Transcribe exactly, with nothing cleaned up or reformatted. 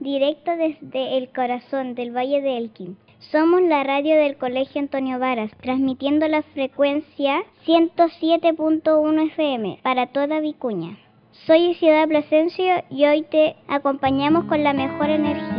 directo desde el corazón del Valle de Elqui. Somos la radio del Colegio Antonio Varas, transmitiendo la frecuencia ciento siete punto uno F M para toda Vicuña. Soy Ciudad Plasencia y hoy te acompañamos con la mejor energía.